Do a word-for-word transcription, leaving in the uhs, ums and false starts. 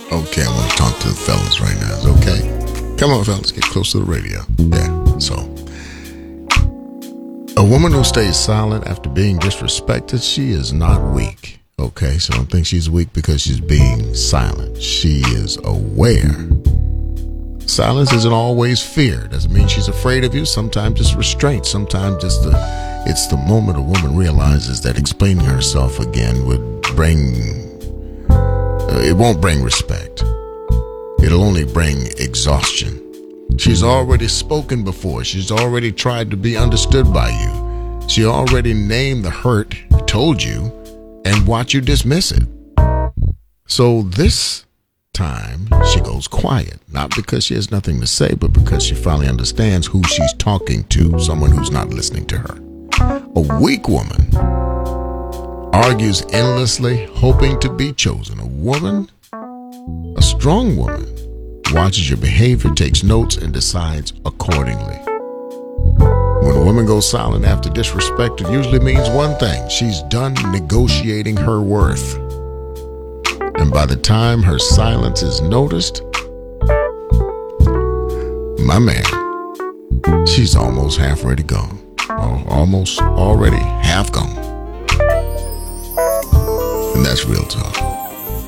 Okay, I want to talk to the fellas right now. It's okay. Come on, fellas, get close to the radio. Yeah, so. A woman who stays silent after being disrespected, she is not weak. Okay, so don't think she's weak because she's being silent. She is aware. Silence isn't always fear. Doesn't mean she's afraid of you. Sometimes it's restraint. Sometimes it's the, it's the moment a woman realizes that explaining herself again would bring... It won't bring respect. It'll only bring exhaustion. She's already spoken before. She's already tried to be understood by you. She already named the hurt, told you, and watched you dismiss it. So this time, she goes quiet. Not because she has nothing to say, but because she finally understands who she's talking to, someone who's not listening to her. A weak woman argues endlessly, hoping to be chosen. A woman, a strong woman, watches your behavior, takes notes, and decides accordingly. When a woman goes silent after disrespect, it usually means one thing. She's done negotiating her worth. And by the time her silence is noticed, my man, she's almost half ready gone. Almost already half gone. And that's real talk.